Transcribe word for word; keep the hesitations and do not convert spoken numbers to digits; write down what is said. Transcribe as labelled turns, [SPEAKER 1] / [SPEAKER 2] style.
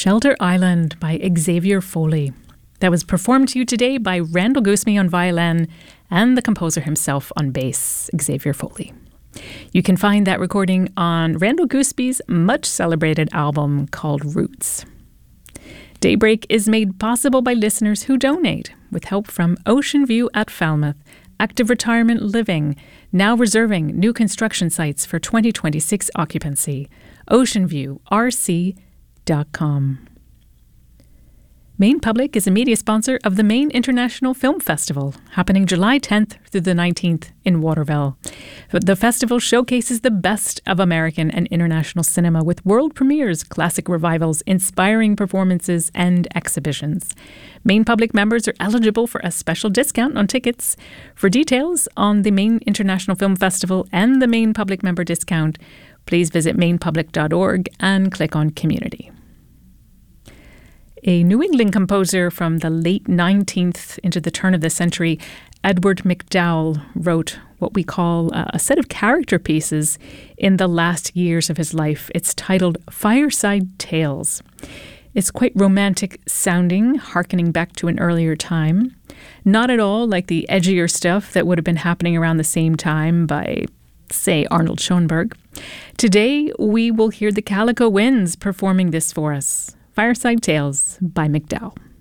[SPEAKER 1] Shelter Island by Xavier Foley. That was performed to you today by Randall Gooseby on violin and the composer himself on bass, Xavier Foley. You can find that recording on Randall Gooseby's much celebrated album called Roots. Daybreak is made possible by listeners who donate, with help from Ocean View at Falmouth, Active Retirement Living, now reserving new construction sites for twenty twenty-six occupancy. ocean view r c dot com. Maine Public is a media sponsor of the Maine International Film Festival, happening July tenth through the nineteenth in Waterville. The festival showcases the best of American and international cinema with world premieres, classic revivals, inspiring performances, and exhibitions. Maine Public members are eligible for a special discount on tickets. For details on the Maine International Film Festival and the Maine Public member discount, please visit maine public dot org and click on Community. A New England composer from the late nineteenth into the turn of the century, Edward MacDowell, wrote what we call a set of character pieces in the last years of his life. It's titled Fireside Tales. It's quite romantic sounding, hearkening back to an earlier time. Not at all like the edgier stuff that would have been happening around the same time by, say, Arnold Schoenberg. Today, we will hear the Calico Winds performing this for us. Fireside Tales by MacDowell.